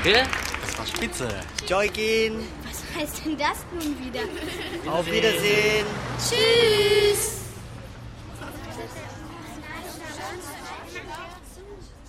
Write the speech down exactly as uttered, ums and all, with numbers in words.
Danke. Das war spitze. Joykin. Was heißt denn das nun wieder? Auf Wiedersehen. Tschüss.